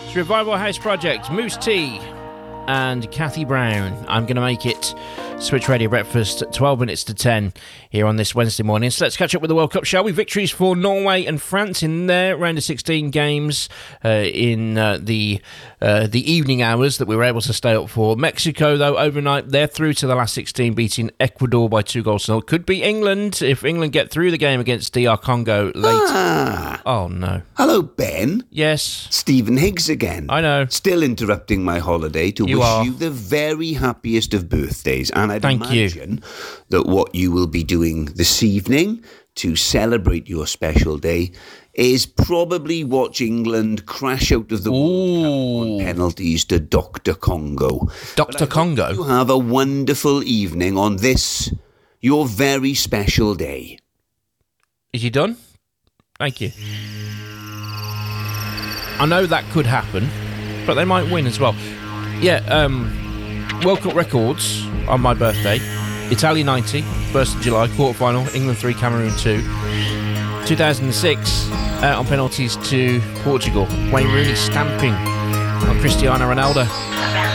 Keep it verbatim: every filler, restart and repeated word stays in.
It's Revival House Project, Moose T and Kathy Brown. I'm going to make it Switch Radio Breakfast at twelve minutes to ten here on this Wednesday morning. So let's catch up with the World Cup, shall we? Victories for Norway and France in their round of sixteen games uh, in uh, the uh, the evening hours that we were able to stay up for. Mexico, though, overnight, they're through to the last sixteen, beating Ecuador by two goals to nil. Could be England if England get through the game against D R Congo later. Ah. Oh, no. Hello, Ben. Yes. Stephen Higgs again. I know. Still interrupting my holiday to You wish are. you the very happiest of birthdays. And I'd Thank you. imagine that what you will be doing this evening to celebrate your special day is probably watch England crash out of the World Cup on penalties to Doctor Congo. Doctor Congo? You have a wonderful evening on this, your very special day. Is you done? Thank you. I know that could happen, but they might win as well. Yeah, um, World Cup records on my birthday. Italy ninety, first of July, quarter-final, England three, Cameroon two. two thousand six, uh, on penalties to Portugal. Wayne Rooney stamping on Cristiano Ronaldo.